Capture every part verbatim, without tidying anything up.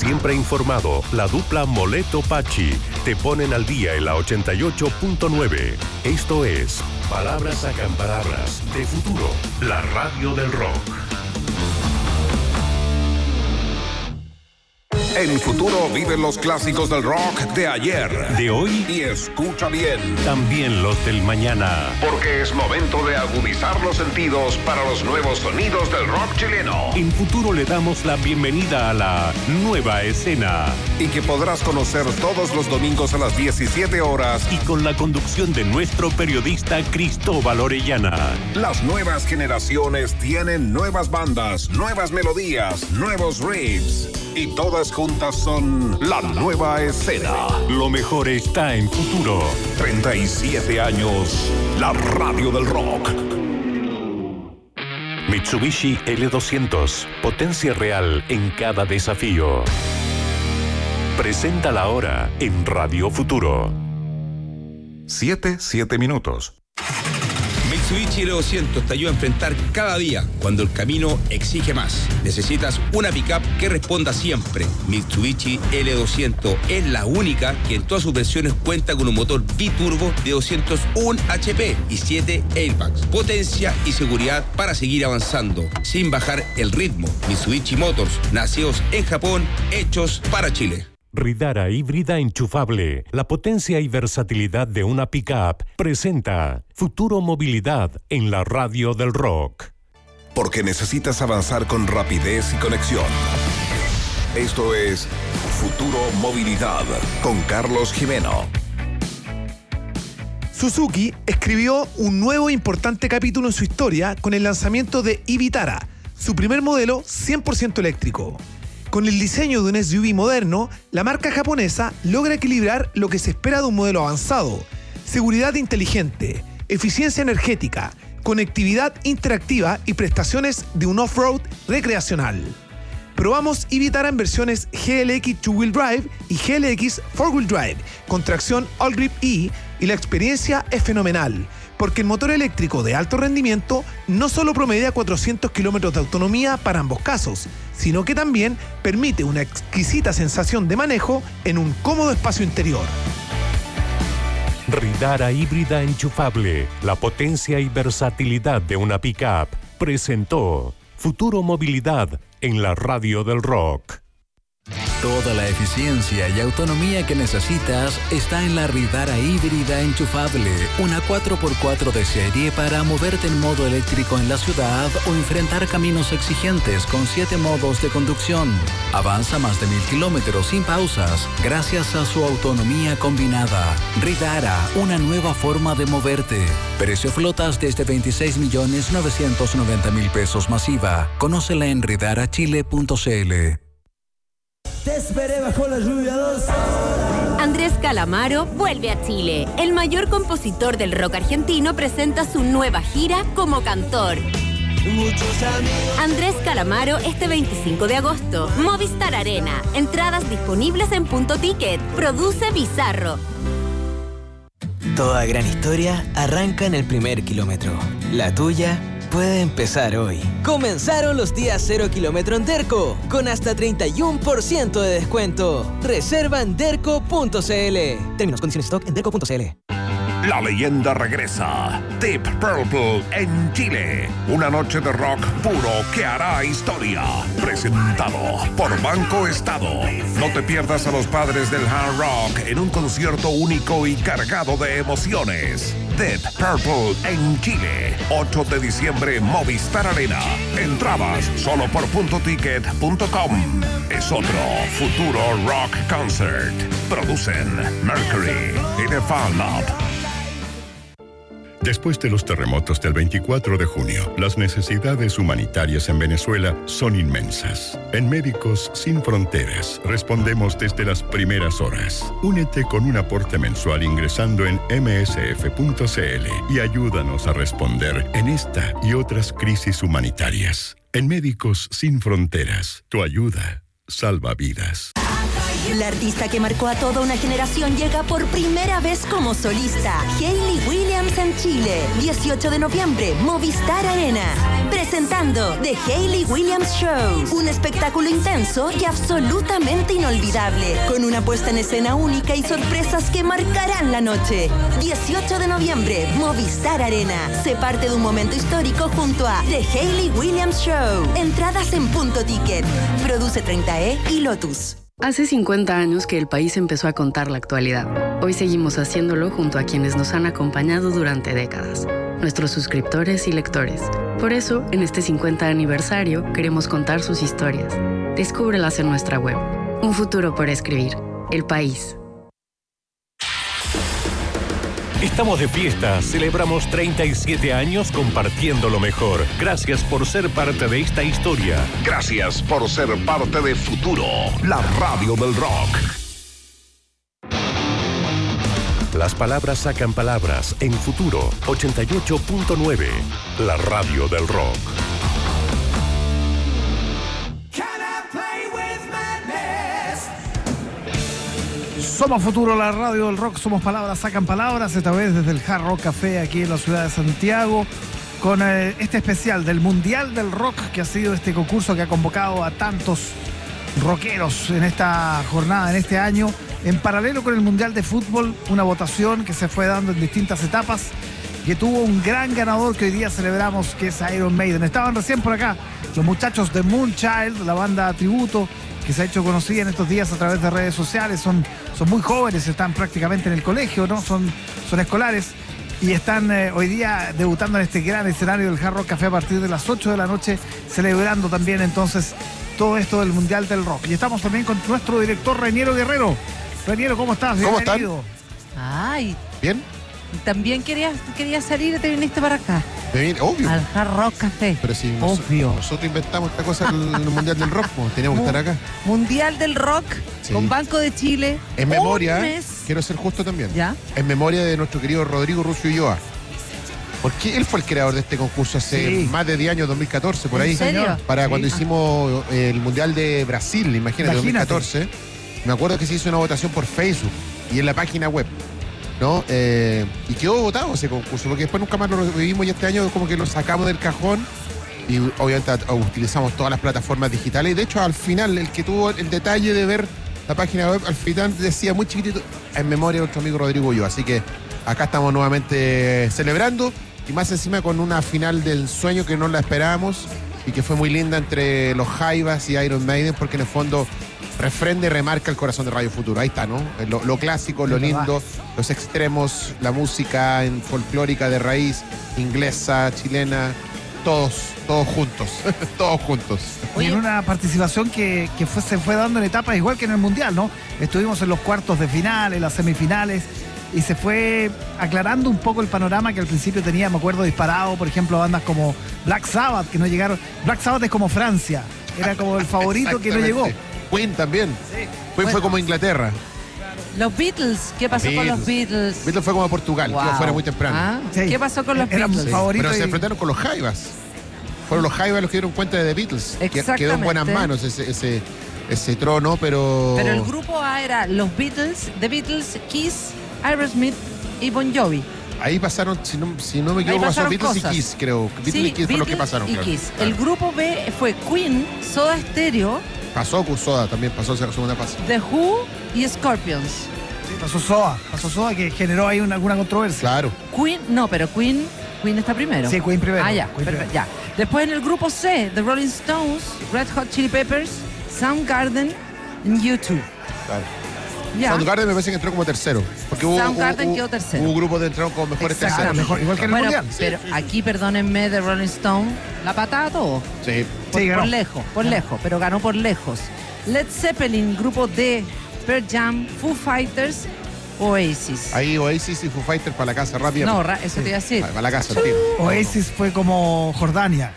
Siempre informado, la dupla Moleto-Pachi te ponen al día en la ochenta y ocho punto nueve. Esto es Palabras Acampanadas de Futuro, la radio del rock. En Futuro viven los clásicos del rock de ayer, de hoy y escucha bien, también los del mañana. Porque es momento de agudizar los sentidos para los nuevos sonidos del rock chileno. En Futuro le damos la bienvenida a la nueva escena. Y que podrás conocer todos los domingos a las diecisiete horas. Y con la conducción de nuestro periodista Cristóbal Orellana. Las nuevas generaciones tienen nuevas bandas, nuevas melodías, nuevos riffs. Y todas juntas son la nueva escena. Lo mejor está en Futuro. treinta y siete años, la radio del rock. Mitsubishi L doscientos, potencia real en cada desafío. Presenta la hora en Radio Futuro. Siete, siete minutos. Mitsubishi L doscientos te ayuda a enfrentar cada día cuando el camino exige más. Necesitas una pickup que responda siempre. Mitsubishi L doscientos es la única que en todas sus versiones cuenta con un motor biturbo de doscientos uno H P y siete airbags. Potencia y seguridad para seguir avanzando sin bajar el ritmo. Mitsubishi Motors, nacidos en Japón, hechos para Chile. Ridara híbrida enchufable, la potencia y versatilidad de una pickup, presenta Futuro Movilidad en la radio del rock. Porque necesitas avanzar con rapidez y conexión. Esto es Futuro Movilidad con Carlos Jimeno. Suzuki escribió un nuevo importante capítulo en su historia con el lanzamiento de e-Vitara, su primer modelo cien por ciento eléctrico. Con el diseño de un S U V moderno, la marca japonesa logra equilibrar lo que se espera de un modelo avanzado: seguridad inteligente, eficiencia energética, conectividad interactiva y prestaciones de un off-road recreacional. Probamos e-Vitara en versiones G L X dos wheel Drive y G L X four wheel Drive con tracción All Grip E y la experiencia es fenomenal, porque el motor eléctrico de alto rendimiento no solo promedia cuatrocientos kilómetros de autonomía para ambos casos, sino que también permite una exquisita sensación de manejo en un cómodo espacio interior. Ridara híbrida enchufable, la potencia y versatilidad de una pickup, presentó Futuro Movilidad en la radio del rock. Toda la eficiencia y autonomía que necesitas está en la Ridara híbrida enchufable, una cuatro por cuatro de serie para moverte en modo eléctrico en la ciudad o enfrentar caminos exigentes con siete modos de conducción. Avanza más de mil kilómetros sin pausas gracias a su autonomía combinada. Ridara, una nueva forma de moverte. Precio flotas desde veintiséis millones novecientos noventa mil pesos masiva. Conócela en ridara chile punto c l. Te esperé bajo la lluvia dos horas. Andrés Calamaro vuelve a Chile. El mayor compositor del rock argentino presenta su nueva gira como cantor. Muchos amigos. Andrés Calamaro este veinticinco de agosto. Movistar Arena. Entradas disponibles en Punto Ticket. Produce Bizarro. Toda gran historia arranca en el primer kilómetro. La tuya puede empezar hoy. Comenzaron los días cero kilómetro en Derco, con hasta treinta y uno por ciento de descuento. Reserva en derco punto c l. Términos, condiciones, stock en derco punto c l. La leyenda regresa. Deep Purple en Chile. Una noche de rock puro que hará historia. Presentado por Banco Estado. No te pierdas a los padres del hard rock en un concierto único y cargado de emociones. Deep Purple en Chile. ocho de diciembre, Movistar Arena. Entradas solo por punto ticket punto com. Es otro Futuro Rock Concert. Producen Mercury y The Fan Lab. Después de los terremotos del veinticuatro de junio, las necesidades humanitarias en Venezuela son inmensas. En Médicos Sin Fronteras respondemos desde las primeras horas. Únete con un aporte mensual ingresando en eme ese efe punto ce ele y ayúdanos a responder en esta y otras crisis humanitarias. En Médicos Sin Fronteras, tu ayuda salva vidas. La artista que marcó a toda una generación llega por primera vez como solista. Hayley Williams en Chile. dieciocho de noviembre, Movistar Arena. Presentando The Hayley Williams Show. Un espectáculo intenso y absolutamente inolvidable. Con una puesta en escena única y sorpresas que marcarán la noche. dieciocho de noviembre, Movistar Arena. Sé parte de un momento histórico junto a The Hayley Williams Show. Entradas en Punto Ticket. Produce treinta E y Lotus. Hace cincuenta años que el país empezó a contar la actualidad. Hoy seguimos haciéndolo junto a quienes nos han acompañado durante décadas, nuestros suscriptores y lectores. Por eso, en este cincuenta aniversario, queremos contar sus historias. Descúbrelas en nuestra web. Un futuro por escribir. El País. Estamos de fiesta, celebramos treinta y siete años compartiendo lo mejor. Gracias por ser parte de esta historia. Gracias por ser parte de Futuro, la radio del rock. Las palabras sacan palabras en Futuro ochenta y ocho punto nueve, la radio del rock. Somos Futuro, la radio del rock, somos palabras, sacan palabras, esta vez desde el Hard Rock Café aquí en la ciudad de Santiago, con eh, este especial del Mundial del Rock, que ha sido este concurso que ha convocado a tantos rockeros en esta jornada, en este año, en paralelo con el Mundial de Fútbol, una votación que se fue dando en distintas etapas, que tuvo un gran ganador que hoy día celebramos, que es Iron Maiden. Estaban recién por acá los muchachos de Moonchild, la banda tributo, que se ha hecho conocida en estos días a través de redes sociales. Son, son muy jóvenes, están prácticamente en el colegio, ¿no? Son, son escolares y están eh, hoy día debutando en este gran escenario del Hard Rock Café a partir de las ocho de la noche, celebrando también entonces todo esto del Mundial del Rock. Y estamos también con nuestro director Reiniero Guerrero. Reiniero, ¿cómo estás? ¿Cómo Bienvenido. están? Ay. ¿Bien? También querías, querías salir y te viniste para acá. Venir, obvio. Al Hard Rock Café. Pero si obvio. Nos, nosotros inventamos esta cosa en el Mundial del Rock, pues, teníamos que estar acá. Mundial del Rock, sí, con Banco de Chile. En memoria, mes. quiero ser justo también. ¿Ya? En memoria de nuestro querido Rodrigo Rucio Ulloa. Porque él fue el creador de este concurso hace sí. más de diez años, dos mil catorce, por ahí. ¿En serio? Para sí. cuando hicimos el Mundial de Brasil, imagínate, imagínate, dos mil catorce. Me acuerdo que se hizo una votación por Facebook y en la página web, ¿no? Eh, y quedó votado ese concurso, porque después nunca más lo revivimos y este año como que lo sacamos del cajón y obviamente utilizamos todas las plataformas digitales. Y de hecho, al final, el que tuvo el detalle de ver la página web, al final decía muy chiquitito, en memoria de nuestro amigo Rodrigo Ulloa. Así que acá estamos nuevamente celebrando y más encima con una final del sueño que no la esperábamos y que fue muy linda entre los Jaivas y Iron Maiden, porque en el fondo refrenda y remarca el corazón de Radio Futuro. Ahí está, ¿no? Lo, lo clásico, lo lindo, los extremos, la música en folclórica de raíz, inglesa, chilena, todos, todos juntos, todos juntos. Y en una participación que, que fue, se fue dando en etapas igual que en el Mundial, ¿no? Estuvimos en los cuartos de final, en las semifinales, y se fue aclarando un poco el panorama que al principio tenía, me acuerdo, disparado, por ejemplo, bandas como Black Sabbath, que no llegaron. Black Sabbath es como Francia, era como el favorito que no llegó. Queen también. Sí. Queen bueno. fue como Inglaterra. Los Beatles, ¿qué pasó Beatles. con los Beatles? Beatles fue como Portugal, wow. que fuera muy temprano. Ah, sí. ¿Qué pasó con los Eran Beatles? Sí. Pero y... se enfrentaron con los Jaivas. Fueron los Jaivas los que dieron cuenta de The Beatles. Quedó en buenas manos ese, ese, ese trono, pero... Pero el grupo A era los Beatles, The Beatles, Kiss, Aerosmith y Bon Jovi. Ahí pasaron, si no, si no me equivoco, pasó Beatles cosas. y Kiss, creo. Beatles sí, y Kiss Beatles fueron los que pasaron. Y claro. Kiss. Claro. El grupo B fue Queen, Soda Stereo. Pasó con Soda, también pasó la segunda fase. The Who y Scorpions. Sí, pasó Soda, pasó Soda que generó ahí una, alguna controversia. Claro. Queen, no, pero Queen, Queen está primero. Sí, Queen primero. Ah, ya, Queen perfecto, primero. ya. Después en el grupo C, The Rolling Stones, Red Hot Chili Peppers, Soundgarden y U dos. Claro. Ya. Soundgarden me parece que entró como tercero. Porque hubo, Soundgarden hubo, quedó tercero. Hubo grupos de entraron como mejores terceros. Mejor, igual que en el bueno, Mundial. Pero aquí, perdónenme, The Rolling Stone, la patada todo. Sí. Por, sí, por lejos, por ganó. lejos, pero ganó por lejos. Led Zeppelin, grupo D, Pearl Jam, Foo Fighters, Oasis. Ahí Oasis y Foo Fighters para la casa rápido. No, eso sí. te iba a decir. Para, para la casa, el tiro. Oasis fue como Jordania.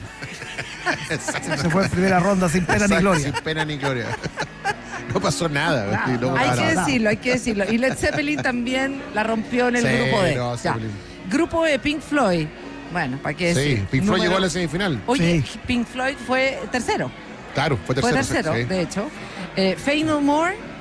Se fue en primera ronda sin pena Exacto, ni gloria. Sin pena ni gloria. No pasó nada. Nah, no, hay nada. que decirlo, hay que decirlo. Y Led Zeppelin también la rompió en el sí, grupo D. No, ya. Grupo E, Pink Floyd. Bueno, ¿para qué decir? Sí, Pink Floyd Número... llegó a la semifinal. Oye, sí. Pink Floyd fue tercero. Claro, fue tercero. Fue tercero, sí. de hecho. Eh, Faith No More,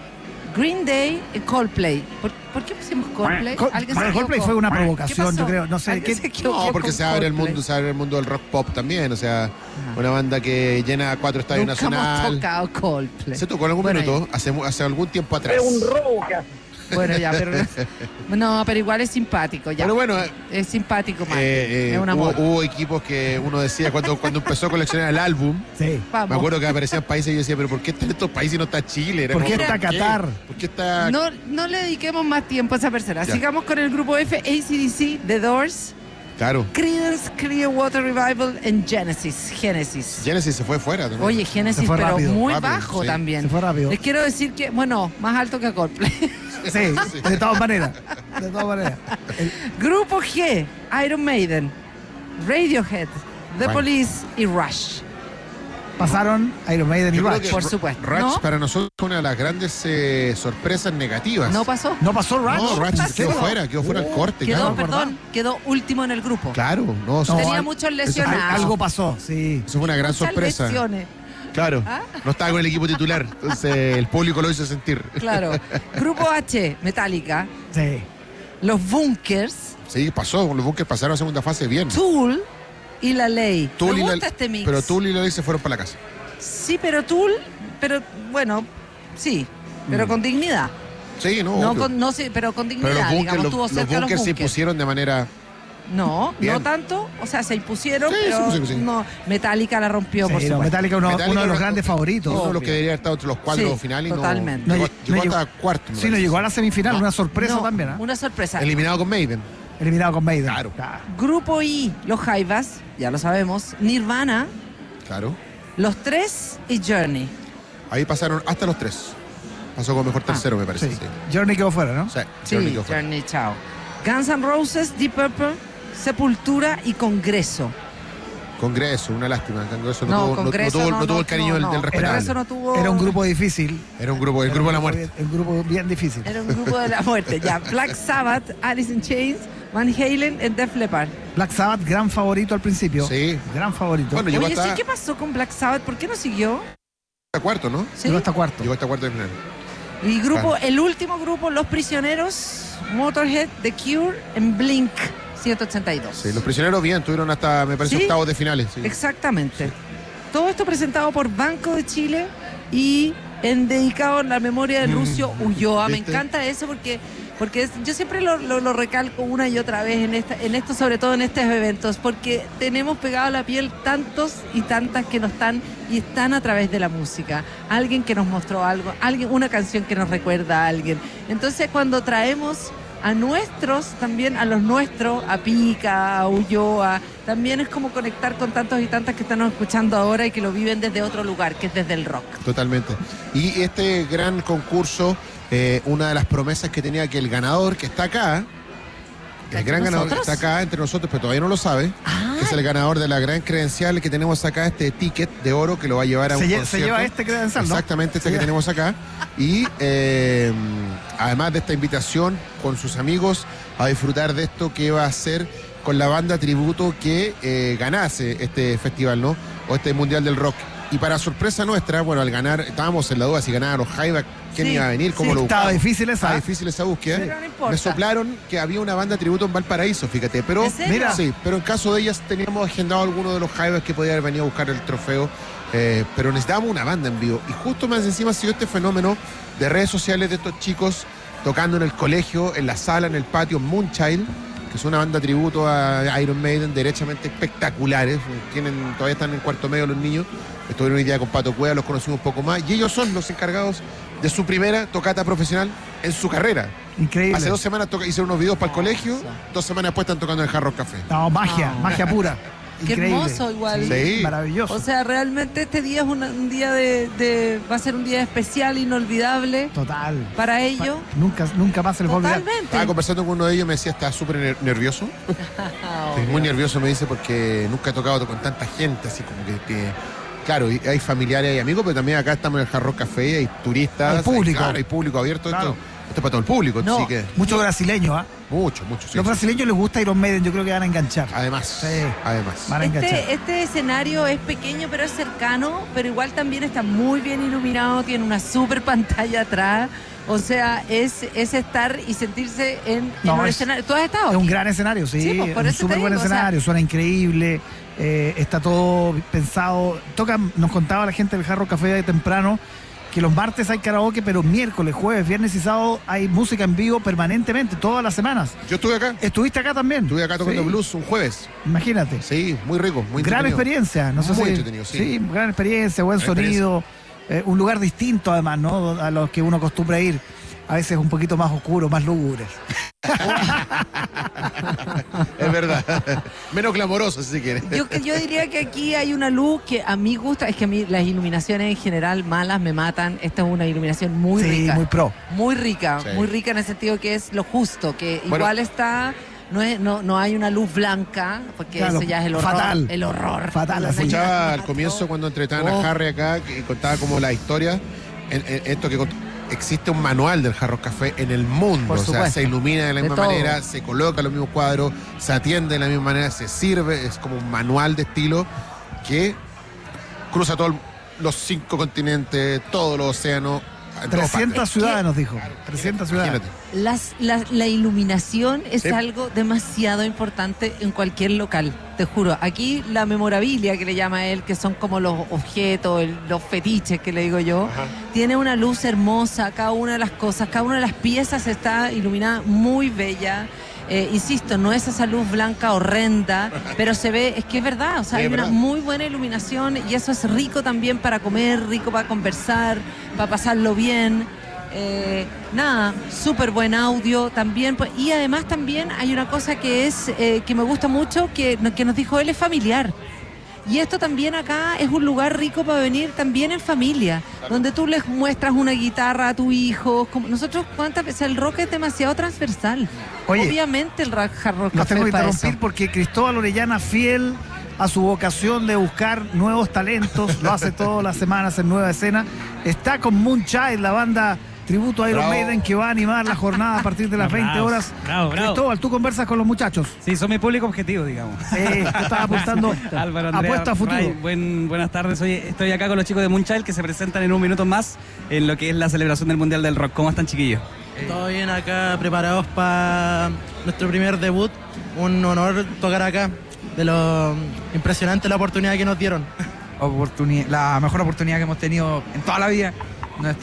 Green Day y Coldplay. ¿Por, ¿por qué pusimos Coldplay? Col- ¿Alguien se Coldplay equivocó? fue una ¿Qué provocación, pasó? yo creo. No sé. ¿Alguien ¿qué? se equivocó No, porque con se abre el Coldplay? mundo, se abre el mundo del rock pop también. O sea, una banda que llena cuatro estadios Nunca hemos nacional. tocado Coldplay. Se tocó en algún Bueno, minuto, hace, mu- hace algún tiempo atrás. Es un robo que hace. Bueno, ya, pero no, pero igual es simpático, ya. Pero bueno, eh, Es simpático, man. eh, es un hubo, amor. hubo equipos que uno decía cuando, cuando empezó a coleccionar el álbum. Sí. Vamos. Me acuerdo que aparecían países y yo decía, pero ¿por qué están estos países y no está Chile? Era ¿Por como, qué está Qatar? ¿Por qué está...? No, no le dediquemos más tiempo a esa persona. Ya. Sigamos con el grupo F, A C D C, The Doors, Claro. Creedence Clearwater Revival en Genesis. Genesis. Genesis se fue fuera también. Oye, Se Genesis, fue pero rápido, muy rápido, bajo sí. también. Se fue rápido. Les quiero decir que, bueno, más alto que Coldplay. Sí, de todas maneras. De todas maneras. El- Grupo G, Iron Maiden, Radiohead, The Bueno. Police y Rush. pasaron Iron Maiden y Yo creo Rush. que Por Ru- supuesto. Rush ¿No? para nosotros fue una de las grandes eh, sorpresas negativas. ¿No pasó? ¿No pasó Rush? No, Rush pasó. quedó fuera, quedó fuera el Oh, corte. Quedó, claro. perdón, quedó último en el grupo. Claro, no, eso, Tenía al- muchos eso- lesionados. Al- algo pasó, sí. eso fue una gran Muchas sorpresa. lesiones. Claro, ¿Ah? no estaba con el equipo titular, entonces el público lo hizo sentir. Claro. Grupo H, Metallica, Sí. Los Bunkers, Sí, pasó, los Bunkers pasaron a segunda fase bien. Tool y La Ley. Tool Me y la- gusta este mix. Pero Tool y la ley se fueron para la casa. Sí, pero Tool, pero bueno, sí, pero con dignidad. Sí, no, No, obvio. con, no sé, pero con Pero dignidad, los Bunkers, digamos, los, tuvo los cerca a los Bunkers se Bunkers. impusieron de manera... No, Bien. no tanto, o sea, se impusieron, Sí, pero sí, sí, sí. no, Metallica la rompió, Sí, por no, supuesto. Metallica uno, Metallica uno de los era- grandes favoritos. Uno de los Obvio. que debería estar entre los cuatro Sí, finales y no- totalmente. no, No, llegó, no llegó llegó- hasta cuarto. me Sí, no parece. llegó a la semifinal, una sorpresa No, también. ¿eh? Una sorpresa. Eliminado con Maiden. Eliminado con Maiden. Claro. Grupo I, los Jaivas, ya lo sabemos, Nirvana, Claro. los tres y Journey. Ahí pasaron hasta los tres. Pasó como mejor tercero, me parece. Sí. Sí. Journey quedó fuera, ¿no? Sí, Sí, Journey quedó fuera. Journey, chao. Guns N' Roses, Deep Purple, Sepultura y Congreso. Congreso, una lástima. Congreso no, No, tuvo, no- Congreso no tuvo, no, no tuvo no, el cariño del, no, del no. respetable. Congreso no tuvo... Era un grupo difícil. Era un grupo, el grupo de la muerte. Un grupo bien difícil. Era un grupo de la muerte, ya. Black Sabbath, Alice in Chains, Van Halen y Def Leppard. Black Sabbath, gran favorito al principio. Sí. Gran favorito. Bueno, llegó Oye, hasta, sí, ¿qué pasó con Black Sabbath? ¿Por qué no siguió? hasta cuarto, ¿no? ¿Sí? Llegó hasta cuarto. Llegó hasta cuarto de final. Y grupo, Claro. el último grupo, Los Prisioneros, Motorhead, The Cure en Blink ciento ochenta y dos. Sí, los prisioneros bien, tuvieron hasta, me parece, ¿Sí? octavos de finales. Sí. Exactamente. Todo esto presentado por Banco de Chile y en dedicado a la memoria del Lucio Ulloa. Me ¿Viste? encanta eso porque, porque es- yo siempre lo, lo- lo recalco una y otra vez en, esta, en esto, sobre todo en estos eventos, porque tenemos pegado a la piel tantos y tantas que nos están y están a través de la música. Alguien que nos mostró algo, alguien, una canción que nos recuerda a alguien. Entonces cuando traemos a nuestros, también a los nuestros, a Pica, a Ulloa, también es como conectar con tantos y tantas que están escuchando ahora y que lo viven desde otro lugar, que es desde el rock. Totalmente. Y este gran concurso, eh, una de las promesas que tenía que el ganador, que está acá, el gran ganador que nosotros? está acá entre nosotros, pero todavía no lo sabe, Ah, que es el ganador de la gran credencial que tenemos acá, este ticket de oro que lo va a llevar a Se, un lle- se concierto. lleva este credencial, ¿no? Exactamente, este Se que lleva- tenemos acá. Y eh, además de esta invitación con sus amigos a disfrutar de esto que va a hacer con la banda tributo que eh, ganase este festival, ¿no? O este Mundial del Rock. Y para sorpresa nuestra, bueno, al ganar, estábamos en la duda si ganaban los Jaivas, quién Sí, iba a venir, cómo sí. lo Estaba buscamos. difícil esa. Estaba difícil esa búsqueda. Pero no importa. Me soplaron que había una banda tributo en Valparaíso, fíjate. Pero, ¿En serio? Mira. sí, pero en caso de ellas teníamos agendado alguno de los Jaivas que podía haber venido a buscar el trofeo. eh, pero necesitábamos una banda en vivo. Y justo más encima ha sido este fenómeno de redes sociales de estos chicos tocando en el colegio, en la sala, en el patio, Moonchild, que es una banda tributo a Iron Maiden, derechamente espectaculares. Tienen, todavía están en cuarto medio los niños. Estuvieron hoy día con Pato Cueva, los conocimos un poco más. Y ellos son los encargados de su primera tocata profesional en su carrera. Increíble. Hace dos semanas toca- hicieron unos videos para el colegio, dos semanas después están tocando en el Hard Rock Café. No, magia, Ah. magia pura. Qué Increíble. hermoso igual. Sí. Maravilloso. O sea, realmente este día es una- un día de, de- va a ser un día especial, inolvidable Total. para ellos. Nunca, nunca más se les va a olvidar. Totalmente. Estaba conversando con uno de ellos y me decía, está súper ner- nervioso. Ah, Estoy obvio. muy nervioso, me dice, porque nunca he tocado con tanta gente, así como que, que- claro, y hay familiares y amigos, pero también acá estamos en el Hard Rock Café, hay turistas, Hay público. claro, hay público abierto. Claro. Esto Esto es para todo el público, no, así que... Mucho brasileño, ¿ah? ¿eh? Mucho, mucho. Sí, Los sí. brasileños les gusta Iron Maiden, yo creo que van a enganchar. Además, sí. además. Van a enganchar. Este, este escenario es pequeño, pero es cercano, pero igual también está muy bien iluminado, tiene una super pantalla atrás. O sea, es, es estar y sentirse en, No, en un es- escenario. ¿Tú has estado? Es un aquí? gran escenario, sí. Sí, pues, por un eso te súper buen digo, o sea- escenario, suena increíble. eh, está todo pensado. Tocan, nos contaba la gente del Jarro Café de temprano que los martes hay karaoke, pero miércoles, jueves, viernes y sábado hay música en vivo permanentemente, todas las semanas. Yo estuve acá. ¿Estuviste acá también? Estuve acá tocando Sí. blues un jueves. Imagínate. Sí, muy rico, muy Gran entretenido. experiencia, no sé Muy si- entretenido, sí. gran experiencia, buen Gran sonido, eh, un lugar distinto además, ¿no? A los que uno acostumbra ir, a veces un poquito más oscuro, más lúgubre. Es verdad. Menos clamoroso, si se quiere. Yo, yo diría que aquí hay una luz que a mí gusta, es que a mí las iluminaciones en general malas me matan. Esta es una iluminación muy Sí, rica. muy pro. Muy rica, Sí. muy rica en el sentido que es lo justo, que Bueno. igual está, no, es, no, no hay una luz blanca, porque Claro, eso ya es el horror. fatal. El horror. Fatal, La así. señal. Escuchaba al comienzo cuando entrevistaban Oh. a Harry acá y contaba como la historia, en, en esto que cont- existe un manual del Jarro Café en el mundo, Por o sea, supuesto. se ilumina de la De misma todo. manera, se coloca los mismos cuadros, se atiende de la misma manera, se sirve, es como un manual de estilo que cruza todos los cinco continentes, todos los océanos. en todas trescientas partes. ciudades nos dijo. trescientas ciudades. Imagínate. Las, las- la iluminación es Sí. algo demasiado importante en cualquier local, te juro. Aquí la memorabilia que le llama él, que son como los objetos, el- los fetiches que le digo yo, Ajá. tiene una luz hermosa, cada una de las cosas, cada una de las piezas está iluminada muy bella. Eh, insisto, no es esa luz blanca horrenda, pero se ve, es que es verdad, o sea, Sí, hay es una verdad. muy buena iluminación y eso es rico también para comer, rico para conversar, para pasarlo bien. Eh, nada, súper buen audio también. pues, Y además también hay una cosa que es eh, que me gusta mucho, que, no- que nos dijo él, es familiar. Y esto también acá es un lugar rico para venir también en familia, donde tú les muestras una guitarra a tu hijo. Como nosotros, ¿cuántas veces? El rock es demasiado transversal. Oye, Obviamente el rock, hard rock Los café tengo que es para interrumpir eso. porque Cristóbal Orellana, fiel a su vocación de buscar nuevos talentos, lo hace todas las semanas en Nueva Escena, está con Moonchild, la banda tributo a Iron Bravo. Maiden, que va a animar la jornada a partir de las Bravo, veinte horas. bravo, bravo. Cristóbal, tú conversas con los muchachos. Sí, son mi público objetivo, digamos. Sí, tú estás apuntando Álvaro, Andrea, apuesta a futuro. Ray, buen, buenas tardes. Oye, estoy acá con los chicos de Moonchild que se presentan en un minuto más en lo que es la celebración del Mundial del Rock. ¿Cómo están, chiquillos? Todo bien acá, preparados para nuestro primer debut. Un honor tocar acá. De lo impresionante la oportunidad que nos dieron. Oportuni- la mejor oportunidad que hemos tenido en toda la vida.